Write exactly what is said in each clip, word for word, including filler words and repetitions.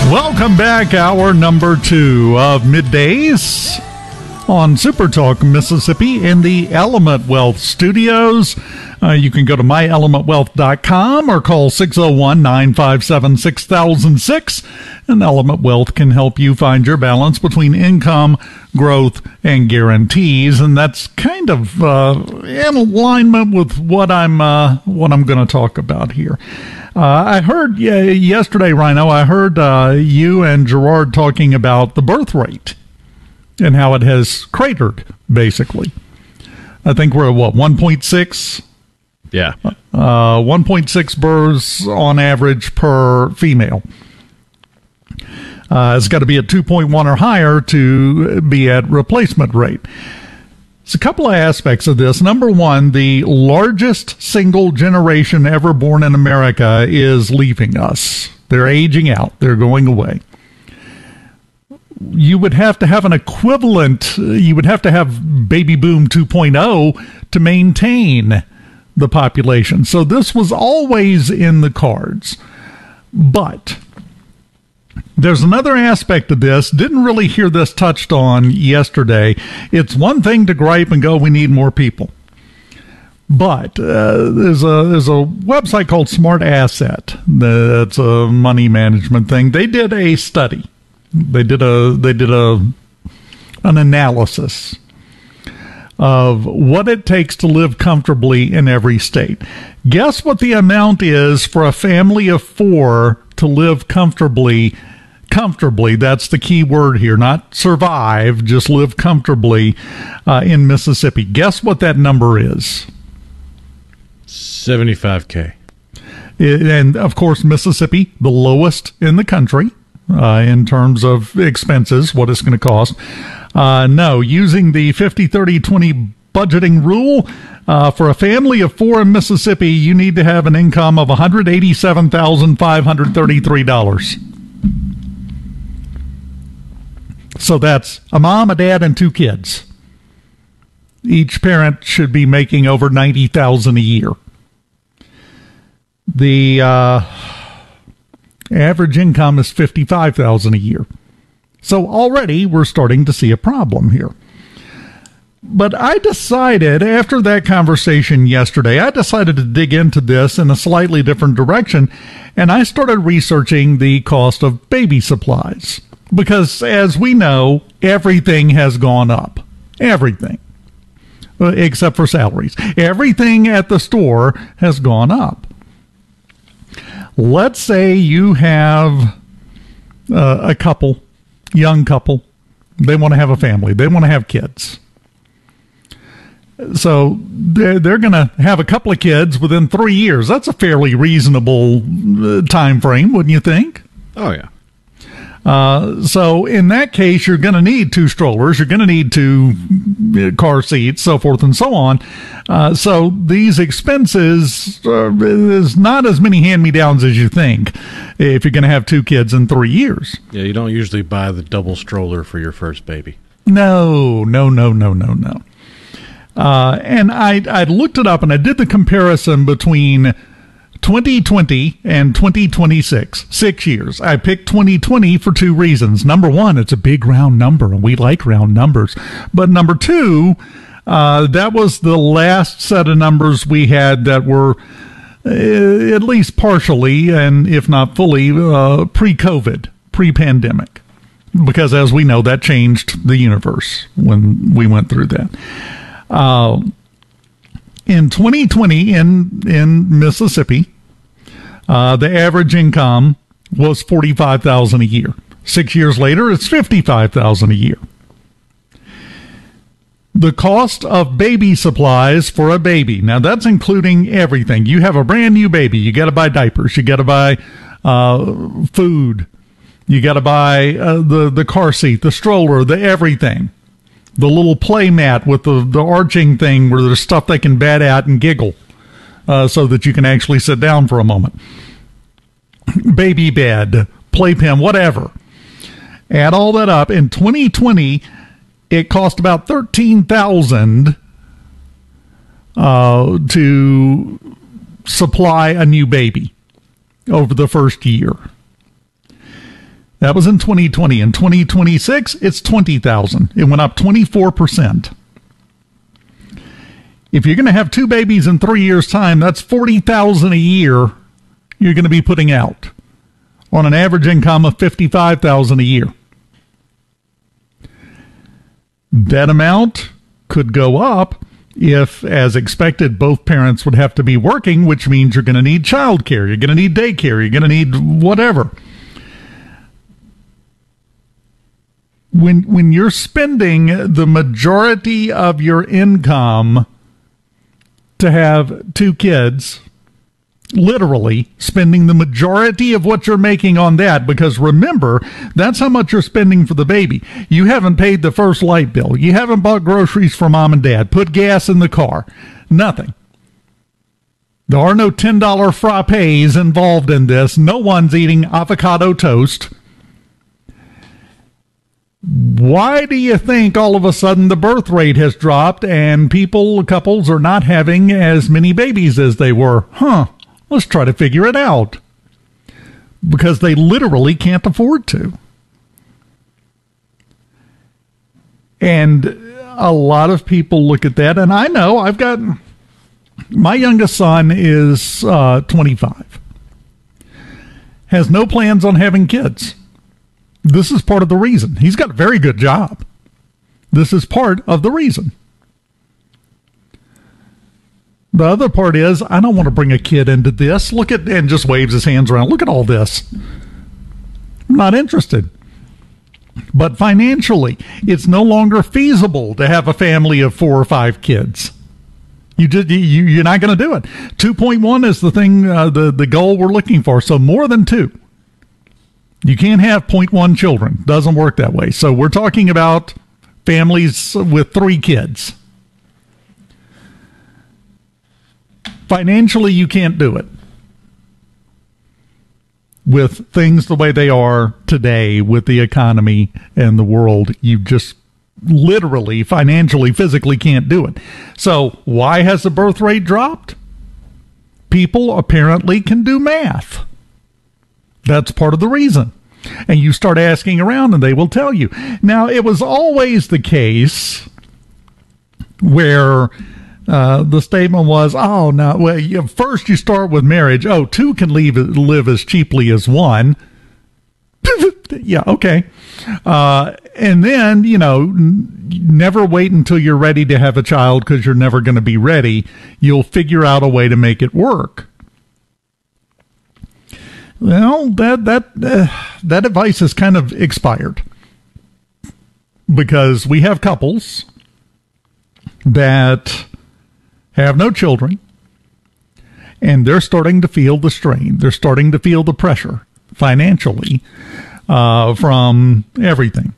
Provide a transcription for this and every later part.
Welcome back, hour number two of Middays on Super Talk Mississippi in the Element Wealth Studios. Uh, you can go to my element wealth dot com or call six oh one, nine five seven, six thousand six, and Element Wealth can help you find your balance between income, growth, and guarantees. And that's kind of uh, in alignment with what I'm uh, what I'm going to talk about here. Uh, I heard yeah, yesterday, Rhino, I heard uh, you and Gerard talking about the birth rate and how it has cratered, basically. I think we're at, what, one point six? Yeah. Uh, one point six births on average per female. Uh, it's got to be at two point one or higher to be at replacement rate. There's a couple of aspects of this. Number one, the largest single generation ever born in America is leaving us. They're aging out. They're going away. You would have to have an equivalent. You would have to have baby boom two point oh to maintain the population. So this was always in the cards. But there's another aspect of this. Didn't really hear this touched on yesterday. It's one thing to gripe and go, we need more people. But uh, there's a there's a website called Smart Asset. That's a money management thing. They did a study. They did a they did a an analysis of what it takes to live comfortably in every state. Guess what the amount is for a family of four to live comfortably. Comfortably, that's the key word here. Not survive, just live comfortably uh, in Mississippi. Guess what that number is? seventy-five K. And, of course, Mississippi, the lowest in the country uh, in terms of expenses, what it's going to cost. Uh, no, using the fifty thirty twenty budgeting rule, uh, for a family of four in Mississippi, you need to have an income of one hundred eighty-seven thousand five hundred thirty-three dollars. So that's a mom, a dad, and two kids. Each parent should be making over ninety thousand dollars a year. The uh, average income is fifty-five thousand dollars a year. So already we're starting to see a problem here. But I decided, after that conversation yesterday, I decided to dig into this in a slightly different direction, and I started researching the cost of baby supplies. Because, as we know, everything has gone up. Everything. Except for salaries. Everything at the store has gone up. Let's say you have uh, a couple, young couple. They want to have a family. They want to have kids. So they're, they're going to have a couple of kids within three years. That's a fairly reasonable uh, time frame, wouldn't you think? Oh, yeah. Uh, so in that case, you're going to need two strollers, you're going to need two car seats, so forth and so on. Uh, so these expenses uh, is not as many hand-me-downs as you think if you're going to have two kids in three years. Yeah, you don't usually buy the double stroller for your first baby. No, no, no, no, no, no. Uh, and I, I looked it up and I did the comparison between twenty twenty and twenty twenty-six, six years. I picked twenty twenty for two reasons. Number one, it's a big round number, and we like round numbers. But number two, uh, that was the last set of numbers we had that were uh, at least partially, and if not fully, uh, pre-COVID, pre-pandemic. Because as we know, that changed the universe when we went through that. Uh, In twenty twenty in, in Mississippi, uh, the average income was forty-five thousand dollars a year. Six years later, it's fifty-five thousand dollars a year. The cost of baby supplies for a baby, now that's including everything. You have a brand new baby, you got to buy diapers, you got to buy uh, food, you got to buy uh, the, the car seat, the stroller, the everything. The little play mat with the, the arching thing where there's stuff they can bat at and giggle uh, so that you can actually sit down for a moment. Baby bed, playpen, whatever. Add all that up. In twenty twenty, it cost about thirteen thousand dollars uh, to supply a new baby over the first year. That was in twenty twenty. In twenty twenty-six, it's twenty thousand. It went up twenty-four percent. If you're going to have two babies in three years' time, that's forty thousand a year you're going to be putting out on an average income of fifty-five thousand a year. That amount could go up if, as expected, both parents would have to be working, which means you're going to need childcare, you're going to need daycare, you're going to need whatever. When when you're spending the majority of your income to have two kids, literally spending the majority of what you're making on that, because remember, that's how much you're spending for the baby. You haven't paid the first light bill. You haven't bought groceries for mom and dad, put gas in the car, nothing. There are no ten dollar frappes involved in this. No one's eating avocado toast. Why do you think all of a sudden the birth rate has dropped and people, couples are not having as many babies as they were? Huh. Let's try to figure it out. Because they literally can't afford to. And a lot of people look at that, and I know I've got, my youngest son is uh, twenty-five. Has no plans on having kids. This is part of the reason. He's got a very good job. This is part of the reason. The other part is, I don't want to bring a kid into this. Look at, and just waves his hands around. Look at all this. I'm not interested. But financially, it's no longer feasible to have a family of four or five kids. You just, you, you're not going to do it. two point one is the thing, uh, the, the goal we're looking for. So more than two. You can't have zero point one children. Doesn't work that way. So we're talking about families with three kids. Financially, you can't do it. With things the way they are today, with the economy and the world, you just literally, financially, physically can't do it. So why has the birth rate dropped? People apparently can do math. That's part of the reason. And you start asking around and they will tell you. Now, it was always the case where uh, the statement was, oh, no, well, you, first you start with marriage. Oh, two can leave, live as cheaply as one. Yeah, okay. Uh, and then, you know, n- never wait until you're ready to have a child because you're never going to be ready. You'll figure out a way to make it work. Well, that that uh, that advice is kind of expired because we have couples that have no children, and they're starting to feel the strain. They're starting to feel the pressure financially uh, from everything.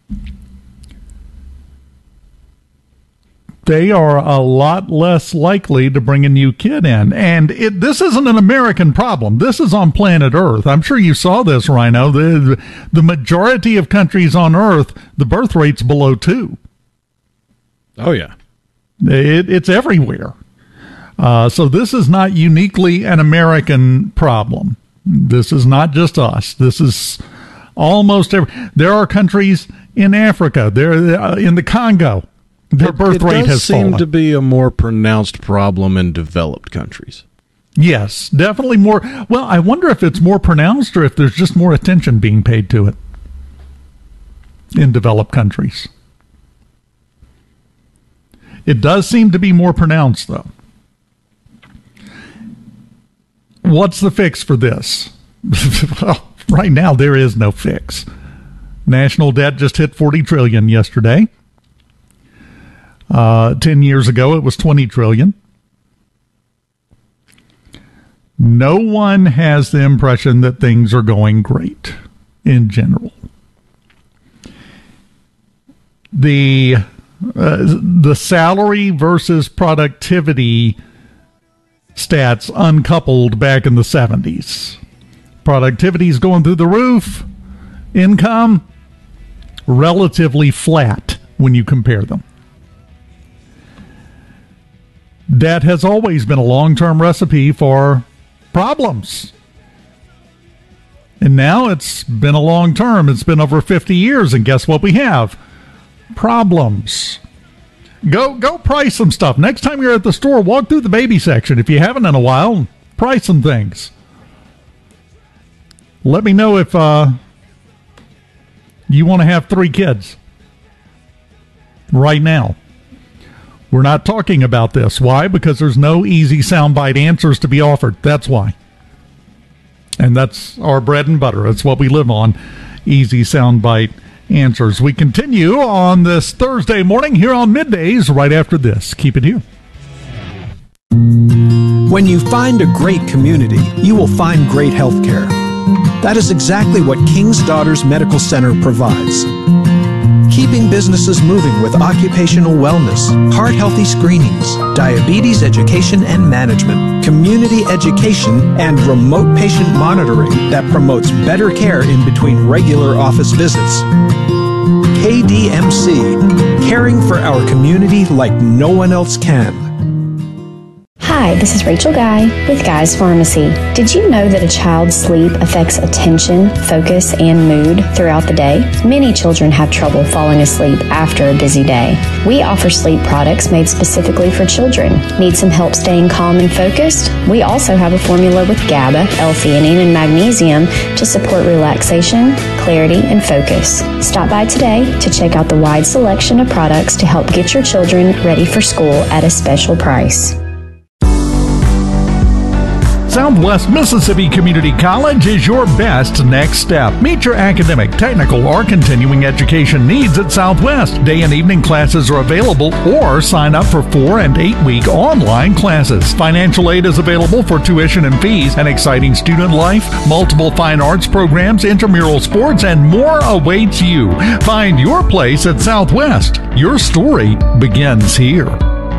They are a lot less likely to bring a new kid in. And it, this isn't an American problem. This is on planet Earth. I'm sure you saw this, Rhino. The, the majority of countries on Earth, the birth rate's below two. Oh, yeah. It, it's everywhere. Uh, so this is not uniquely an American problem. This is not just us. This is almost every. There are countries in Africa. There, uh, in the Congo. Their birth it, it rate does has seem fallen. to be a more pronounced problem in developed countries. Yes, definitely more. Well, I wonder if it's more pronounced or if there's just more attention being paid to it in developed countries. It does seem to be more pronounced, though. What's the fix for this? Well, right now there is no fix. National debt just hit forty trillion dollars yesterday. Uh, ten years ago, it was twenty trillion dollars. No one has the impression that things are going great in general. The uh, the salary versus productivity stats uncoupled back in the seventies. Productivity is going through the roof. Income relatively flat when you compare them. That has always been a long-term recipe for problems. And now it's been a long term. It's been over fifty years. And guess what we have? Problems. Go go price some stuff. Next time you're at the store, walk through the baby section. If you haven't in a while, price some things. Let me know if uh, you want to have three kids right now. We're not talking about this. Why? Because there's no easy soundbite answers to be offered. That's why. And that's our bread and butter. That's what we live on. Easy soundbite answers. We continue on this Thursday morning here on Middays right after this. Keep it here. When you find a great community, you will find great health care. That is exactly what King's Daughters Medical Center provides. Keeping businesses moving with occupational wellness, heart-healthy screenings, diabetes education and management, community education, and remote patient monitoring that promotes better care in between regular office visits. K D M C, caring for our community like no one else can. Hi, this is Rachel Guy with Guy's Pharmacy. Did you know that a child's sleep affects attention, focus, and mood throughout the day? Many children have trouble falling asleep after a busy day. We offer sleep products made specifically for children. Need some help staying calm and focused? We also have a formula with GABA, L-theanine, and magnesium to support relaxation, clarity, and focus. Stop by today to check out the wide selection of products to help get your children ready for school at a special price. Southwest Mississippi Community College is your best next step. Meet your academic, technical, or continuing education needs at Southwest. Day and evening classes are available, or sign up for four and eight week online classes. Financial aid is available for tuition and fees, an exciting student life, multiple fine arts programs, intramural sports, and more awaits you. Find your place at Southwest. Your story begins here.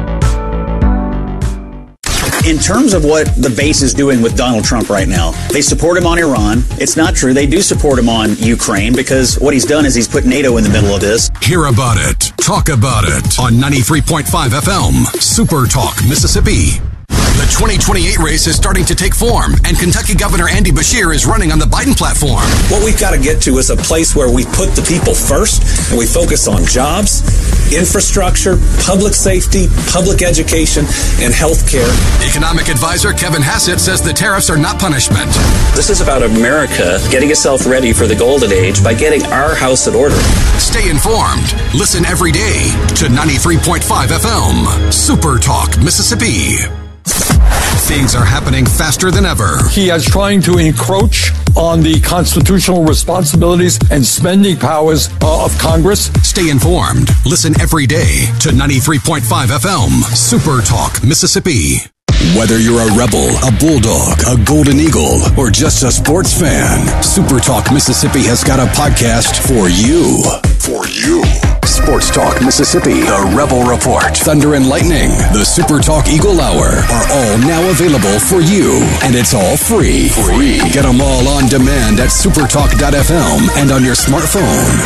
In terms of what the base is doing with Donald Trump right now, they support him on Iran. It's not true. They do support him on Ukraine because what he's done is he's put NATO in the middle of this. Hear about it. Talk about it on ninety-three point five F M, Super Talk, Mississippi. The twenty twenty-eight race is starting to take form, and Kentucky Governor Andy Beshear is running on the Biden platform. What we've got to get to is a place where we put the people first, and we focus on jobs, infrastructure, public safety, public education, and health care. Economic advisor Kevin Hassett says the tariffs are not punishment. This is about America getting itself ready for the golden age by getting our house in order. Stay informed. Listen every day to ninety-three point five F M, Super Talk, Mississippi. Things are happening faster than ever. He is trying to encroach on the constitutional responsibilities and spending powers uh, of Congress. Stay informed. Listen every day to ninety-three point five F M, Super Talk, Mississippi. Whether you're a Rebel, a Bulldog, a Golden Eagle, or just a sports fan, Super Talk Mississippi has got a podcast for you. For you. Sports Talk Mississippi, the Rebel Report, Thunder and Lightning, the Super Talk Eagle Hour are all now available for you. And it's all free. Free. Get them all on demand at supertalk dot f m and on your smartphone.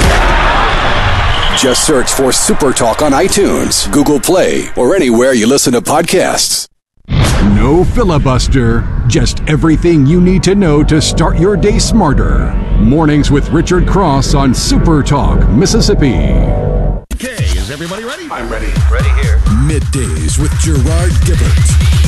Just search for Super Talk on iTunes, Google Play, or anywhere you listen to podcasts. No filibuster, just everything you need to know to start your day smarter. Mornings with Richard Cross on Super Talk, Mississippi. Okay, is everybody ready? I'm ready. Ready here. Middays with Gerard Gibbert.